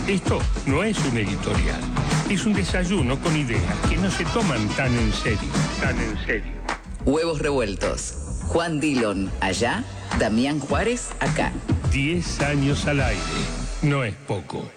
Esto no es un editorial, es un desayuno con ideas que no se toman tan en serio, tan en serio. Huevos revueltos. Juan Dillon, allá. Damián Juárez, acá. 10 años al aire, no es poco.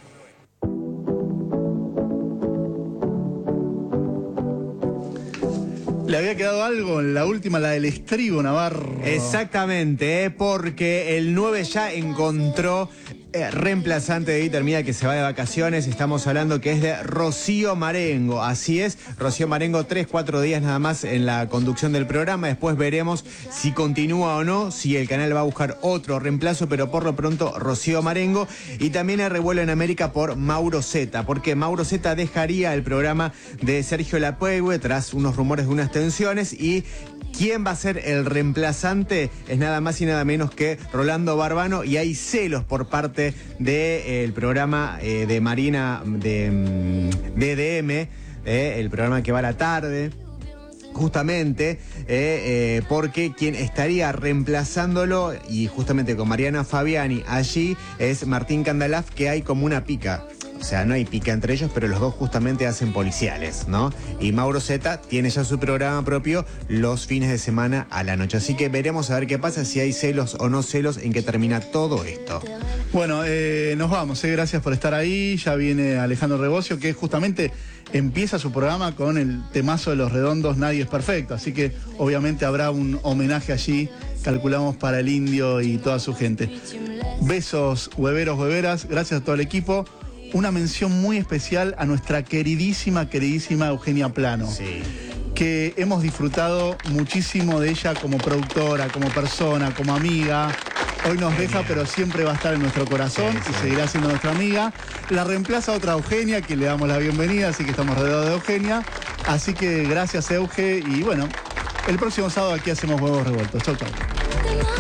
Le había quedado algo en la última, la del estribo, Navarro. Exactamente, porque el 9 ya encontró reemplazante de Guillermina que se va de vacaciones. Estamos hablando que es de Rocío Marengo. Así es, Rocío Marengo 3-4 días nada más en la conducción del programa. Después veremos si continúa o no, si el canal va a buscar otro reemplazo, pero por lo pronto Rocío Marengo. Y también el revuelo en América por Mauro Zeta, porque Mauro Zeta dejaría el programa de Sergio Lapuegue tras unos rumores de unas tensiones. Y ¿quién va a ser el reemplazante? Es nada más y nada menos que Rolando Barbano, y hay celos por parte del programa de Marina de DDM, el programa que va a la tarde, justamente porque quien estaría reemplazándolo, y justamente con Mariana Fabiani allí, es Martín Candalaf, que hay como una pica. O sea, no hay pica entre ellos, pero los dos justamente hacen policiales, ¿no? Y Mauro Zeta tiene ya su programa propio los fines de semana a la noche. Así que veremos a ver qué pasa, si hay celos o no celos, en qué termina todo esto. Bueno, nos vamos, gracias por estar ahí. Ya viene Alejandro Rebocio, que justamente empieza su programa con el temazo de Los Redondos, Nadie es Perfecto. Así que obviamente habrá un homenaje allí, calculamos, para el Indio y toda su gente. Besos, hueveros, hueveras, gracias a todo el equipo. Una mención muy especial a nuestra queridísima Eugenia Plano. Sí. Que hemos disfrutado muchísimo de ella como productora, como persona, como amiga. Hoy nos deja, pero siempre va a estar en nuestro corazón, sí. Y seguirá siendo nuestra amiga. La reemplaza otra Eugenia, que le damos la bienvenida, así que estamos rodeados de Eugenia. Así que gracias, Euge, y bueno, el próximo sábado aquí hacemos Huevos Revueltos. Chau, chau.